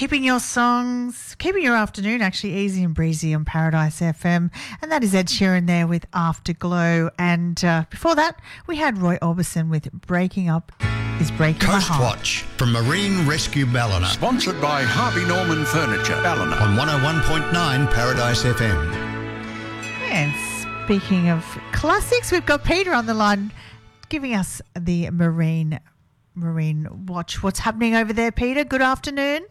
keeping your afternoon actually easy and breezy on Paradise FM. And that is Ed Sheeran there with Afterglow. And before that, we had Roy Orbison with Breaking Up is Breaking My Heart. Coast Watch from Marine Rescue Ballina. Sponsored by Harvey Norman Furniture, Ballina. On 101.9 Paradise FM. And speaking of classics, we've got Peter on the line giving us the Marine Watch. What's happening over there, Peter? Good afternoon.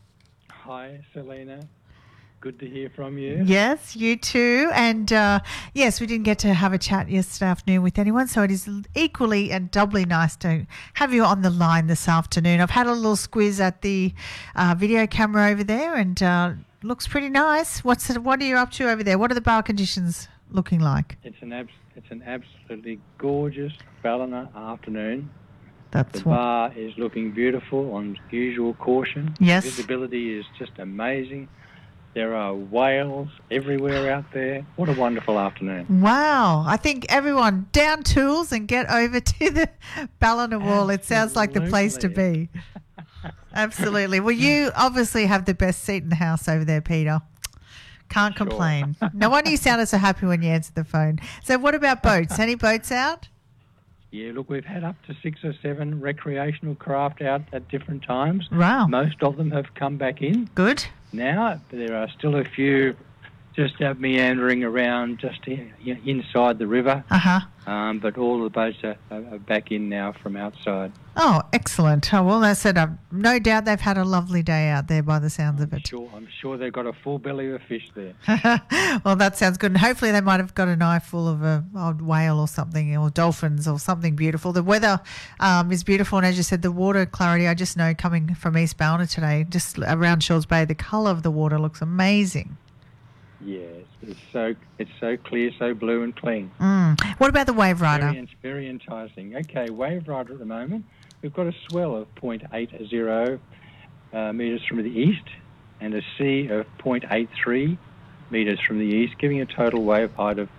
Hi, Selena. Good to hear from you. Yes, you too. And yes, we didn't get to have a chat yesterday afternoon with anyone, so it is equally and doubly nice to have you on the line this afternoon. I've had a little squiz at the video camera over there, and looks pretty nice. What are you up to over there? What are the bar conditions looking like? It's an absolutely gorgeous Ballina afternoon. The bar is looking beautiful on usual caution. Yes. Visibility is just amazing. There are whales everywhere out there. What a wonderful afternoon. Wow. I think everyone down tools and get over to the Ballina Wall. It sounds like the place to be. Absolutely. Well, you obviously have the best seat in the house over there, Peter. Can't complain. No wonder you sounded so happy when you answered the phone. So what about boats? Any boats out? Yeah, look, we've had up to 6 or 7 recreational craft out at different times. Wow. Most of them have come back in. Good. Now, there are still a few just meandering around just inside the river. Uh-huh. But all the boats are back in now from outside. Oh, excellent. Oh, well, that's it. No doubt they've had a lovely day out there by the sounds of it. I'm sure they've got a full belly of fish there. Well, that sounds good. And hopefully they might have got an eye full of a old whale or something, or dolphins or something beautiful. The weather is beautiful. And as you said, the water clarity, I just know coming from East Ballina today, just around Shores Bay, the colour of the water looks amazing. Yes, it's so clear, so blue and clean. What about the Wave Rider? Very enticing. Okay, Wave Rider at the moment, we've got a swell of 0.80 metres from the east and a sea of 0.83 metres from the east, giving a total wave height of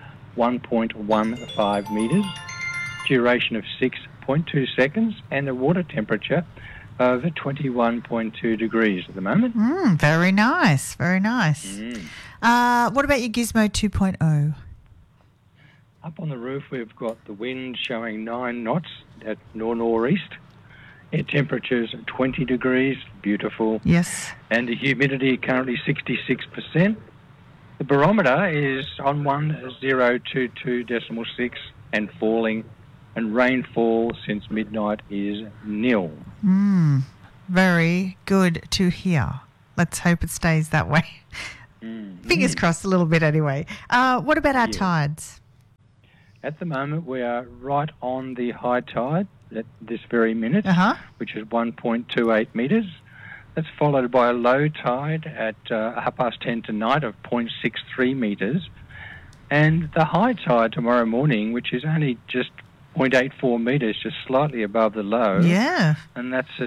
1.15 metres, duration of 6.2 seconds, and a water temperature of 21.2 degrees at the moment. Very nice, very nice. What about your Gizmo 2.0? Up on the roof, we've got the wind showing 9 knots at northeast. Air temperatures 20 degrees, beautiful. Yes. And the humidity currently 66%. The barometer is on 1022.6 and falling, and rainfall since midnight is nil. Very good to hear. Let's hope it stays that way. Fingers crossed a little bit anyway. What about our tides? At the moment, we are right on the high tide at this very minute, which is 1.28 metres. That's followed by a low tide at 10:30 tonight of 0.63 metres. And the high tide tomorrow morning, which is only just 0.84 metres, just slightly above the low. Yeah. And that's at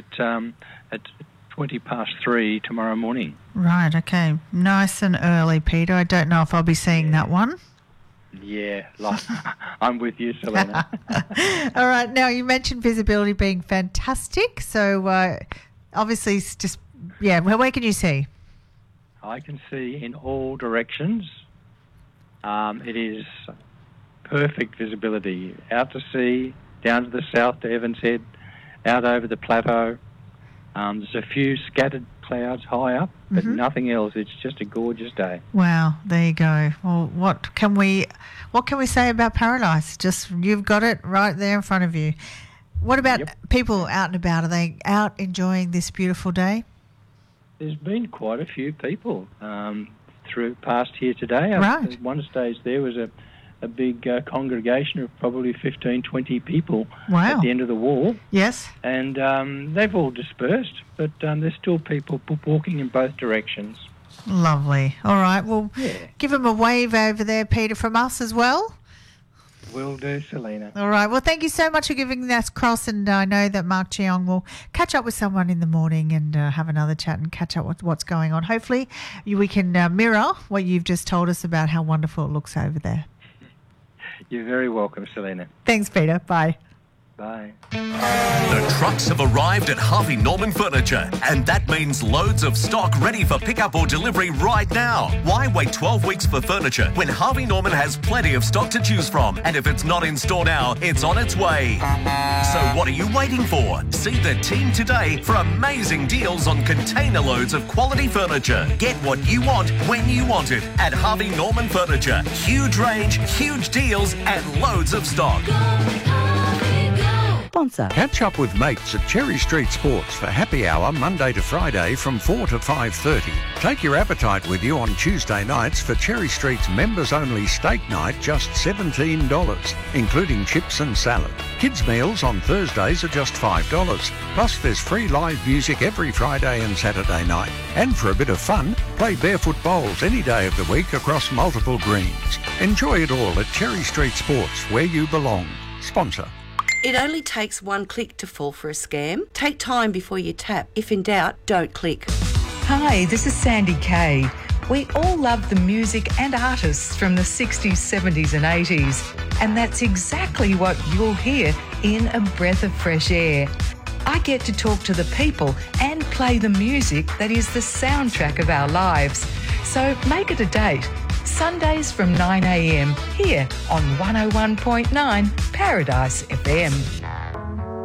3:20 tomorrow morning. Right, okay. Nice and early, Peter. I don't know if I'll be seeing that one. Yeah, I'm with you, Selena. All right. Now, you mentioned visibility being fantastic. So, obviously, it's just, where can you see? I can see in all directions. It is perfect visibility. Out to sea, down to the south to Evans Head, out over the plateau. There's a few scattered clouds high up, but nothing else. It's just a gorgeous day. Wow, there you go. Well, what can we say about Paradise? Just, you've got it right there in front of you. What about people out and about? Are they out enjoying this beautiful day? There's been quite a few people through past here today. Right. At one stage there was a big congregation of probably 15, 20 people at the end of the wall. Yes. And they've all dispersed, but there's still people walking in both directions. Lovely. All right. Well, give them a wave over there, Peter, from us as well. Will do, Selena. All right. Well, thank you so much for giving us cross, and I know that Mark Cheong will catch up with someone in the morning and have another chat and catch up with what's going on. Hopefully we can mirror what you've just told us about how wonderful it looks over there. You're very welcome, Selena. Thanks, Peter. Bye. Bye. The trucks have arrived at Harvey Norman Furniture, and that means loads of stock ready for pickup or delivery right now. Why wait 12 weeks for furniture when Harvey Norman has plenty of stock to choose from? And if it's not in store now, it's on its way. So what are you waiting for? See the team today for amazing deals on container loads of quality furniture. Get what you want when you want it at Harvey Norman Furniture. Huge range, huge deals, and loads of stock. Sponsor. Catch up with mates at Cherry Street Sports for happy hour Monday to Friday from 4 to 5:30. Take your appetite with you on Tuesday nights for Cherry Street's members-only steak night, just $17, including chips and salad. Kids' meals on Thursdays are just $5. Plus, there's free live music every Friday and Saturday night. And for a bit of fun, play barefoot bowls any day of the week across multiple greens. Enjoy it all at Cherry Street Sports, where you belong. Sponsor. It only takes one click to fall for a scam. Take time before you tap. If in doubt, don't click. Hi, this is Sandy Kay. We all love the music and artists from the 60s, 70s and 80s. And that's exactly what you'll hear in A Breath of Fresh Air. I get to talk to the people and play the music that is the soundtrack of our lives. So make it a date. Sundays from 9 a.m. here on 101.9 Paradise FM.